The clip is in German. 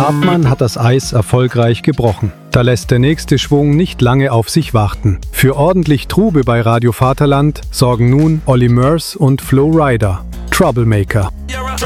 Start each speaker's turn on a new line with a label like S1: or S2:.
S1: Hartmann hat das Eis erfolgreich gebrochen. Da lässt der nächste Schwung nicht lange auf sich warten. Für ordentlich Trube bei Radio Vaterland sorgen nun Olly Murs und Flo Rida, Troublemaker.